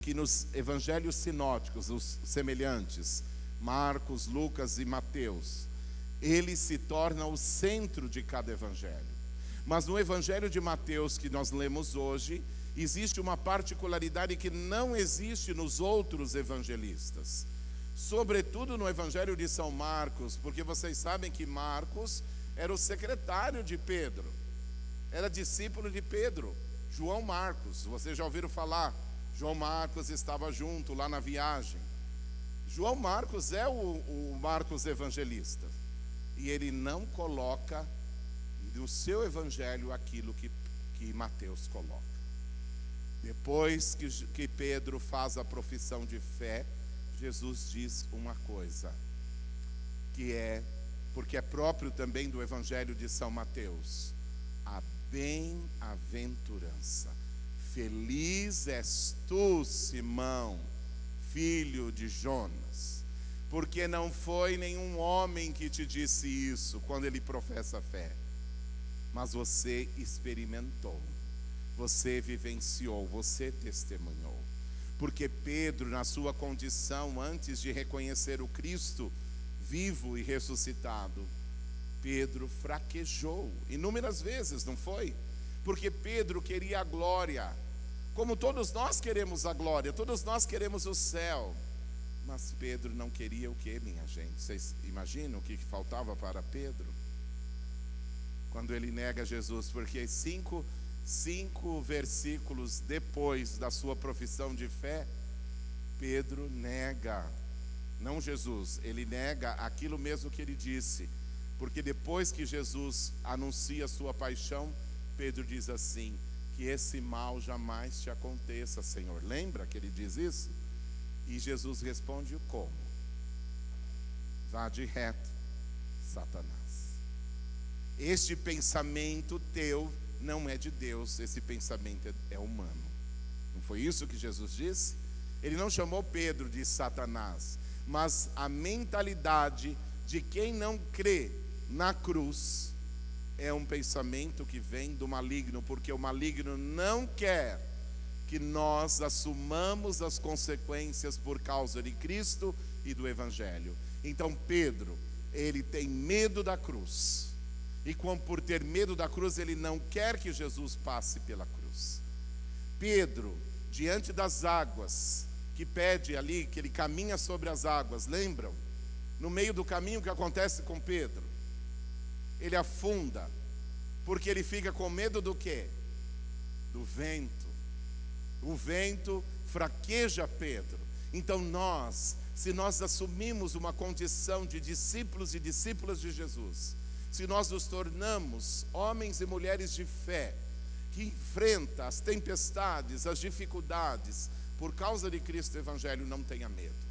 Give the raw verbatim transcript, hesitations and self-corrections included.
que nos evangelhos sinóticos, os semelhantes, Marcos, Lucas e Mateus, ele se torna o centro de cada evangelho. Mas no evangelho de Mateus que nós lemos hoje, existe uma particularidade que não existe nos outros evangelistas, sobretudo no evangelho de São Marcos, porque vocês sabem que Marcos era o secretário de Pedro, era discípulo de Pedro, João Marcos. Vocês já ouviram falar? João Marcos estava junto lá na viagem. João Marcos é o, o Marcos evangelista, e ele não coloca no seu evangelho aquilo que, que Mateus coloca. Depois que, que Pedro faz a profissão de fé, Jesus diz uma coisa, que é, porque é próprio também do evangelho de São Mateus, a bem-aventurança. Feliz és tu, Simão, filho de Jonas, porque não foi nenhum homem que te disse isso quando ele professa a fé, mas você experimentou, você vivenciou, você testemunhou. Porque Pedro, na sua condição antes de reconhecer o Cristo vivo e ressuscitado, Pedro fraquejou inúmeras vezes, não foi? Porque Pedro queria a glória, como todos nós queremos a glória, todos nós queremos o céu. Mas Pedro não queria o que, minha gente? Vocês imaginam o que faltava para Pedro? Quando ele nega Jesus, porque cinco, cinco versículos depois da sua profissão de fé, Pedro nega, não Jesus, ele nega aquilo mesmo que ele disse. Porque depois que Jesus anuncia a sua paixão, Pedro diz assim, que esse mal jamais te aconteça, Senhor. Lembra que ele diz isso? E Jesus responde como? Vá de reto, Satanás. Este pensamento teu não é de Deus, esse pensamento é humano. Não foi isso que Jesus disse? Ele não chamou Pedro de Satanás, mas a mentalidade de quem não crê na cruz é um pensamento que vem do maligno, porque o maligno não quer que nós assumamos as consequências por causa de Cristo e do Evangelho. Então Pedro, ele tem medo da cruz, e como por ter medo da cruz, ele não quer que Jesus passe pela cruz. Pedro, diante das águas, que pede ali, que ele caminha sobre as águas, lembram? No meio do caminho, o que acontece com Pedro? Ele afunda, porque ele fica com medo do quê? Do vento. O vento fraqueja Pedro. Então nós, se nós assumimos uma condição de discípulos e discípulas de Jesus, se nós nos tornamos homens e mulheres de fé, que enfrenta as tempestades, as dificuldades, por causa de Cristo Evangelho, não tenha medo.